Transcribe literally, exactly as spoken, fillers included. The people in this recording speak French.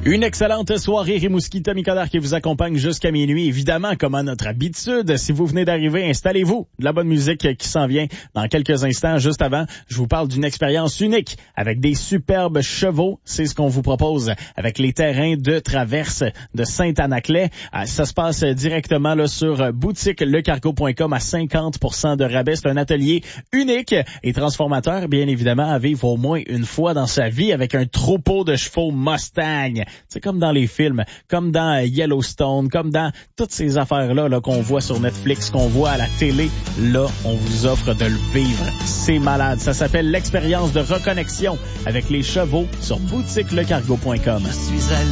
Une excellente soirée, Rimouski, Tommy Collard qui vous accompagne jusqu'à minuit. Évidemment, comme à notre habitude, si vous venez d'arriver, installez-vous. De la bonne musique qui s'en vient dans quelques instants. Juste avant, je vous parle d'une expérience unique avec des superbes chevaux. C'est ce qu'on vous propose avec les terrains de traverse de Saint-Anaclet. Ça se passe directement là sur boutique le cargo point com à cinquante pour cent de rabais. C'est un atelier unique et transformateur, bien évidemment, à vivre au moins une fois dans sa vie avec un troupeau de chevaux Mustang. C'est comme dans les films, comme dans Yellowstone, comme dans toutes ces affaires-là là, qu'on voit sur Netflix, qu'on voit à la télé. Là, on vous offre de le vivre. C'est malade. Ça s'appelle l'expérience de reconnexion avec les chevaux sur boutique le cargo point com.